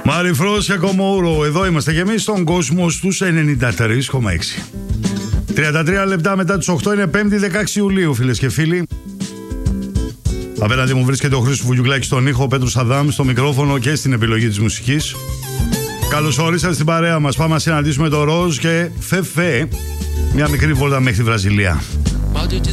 Μαριφρός και Κομόουρο, εδώ είμαστε και εμείς στον κόσμο στους 93,6. 33 λεπτά μετά τους 8 είναι 5η 16 Ιουλίου, φίλες και φίλοι. Απέναντι μου βρίσκεται ο Χρήστος Βουγιουκλάκης στον ήχο, ο Πέτρος Αδάμ στο μικρόφωνο και στην επιλογή της μουσικής. Καλώς ορίσατε στην παρέα μας. Πάμε να συναντήσουμε το Ροζ και Φεφέ. Μια μικρή βόλτα μέχρι τη Βραζιλία.